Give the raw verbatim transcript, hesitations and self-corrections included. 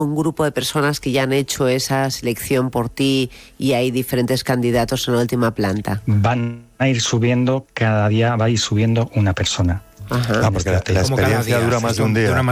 un grupo de personas que ya han hecho esa selección por ti y hay diferentes candidatos en la última planta? Van a ir subiendo, cada día va a ir subiendo una persona. Ajá. Ah, porque la, la experiencia dura más de un día.